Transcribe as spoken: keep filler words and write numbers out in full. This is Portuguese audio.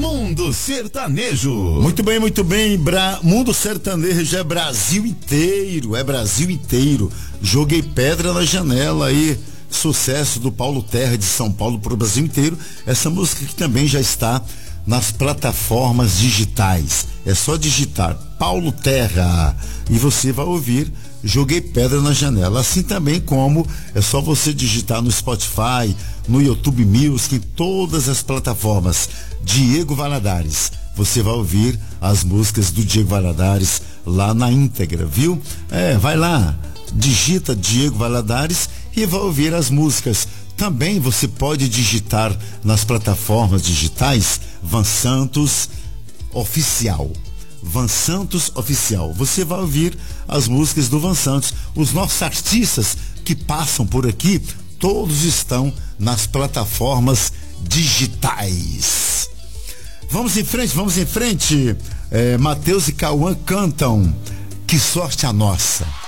Mundo Sertanejo. Muito bem, muito bem. Bra... Mundo Sertanejo é Brasil inteiro, é Brasil inteiro. Joguei pedra na janela aí. Sucesso do Paulo Terra de São Paulo para o Brasil inteiro. Essa música que também já está nas plataformas digitais. É só digitar Paulo Terra e você vai ouvir Joguei Pedra na Janela. Assim também como é só você digitar no Spotify, no YouTube Music, em todas as plataformas. Diego Valadares. Você vai ouvir as músicas do Diego Valadares lá na íntegra, viu? É, vai lá, digita Diego Valadares e vai ouvir as músicas. Também você pode digitar nas plataformas digitais Van Santos Oficial. Van Santos Oficial. Você vai ouvir as músicas do Van Santos. Os nossos artistas que passam por aqui, todos estão nas plataformas digitais. Vamos em frente, vamos em frente. É, Matheus e Cauã cantam Que Sorte a Nossa.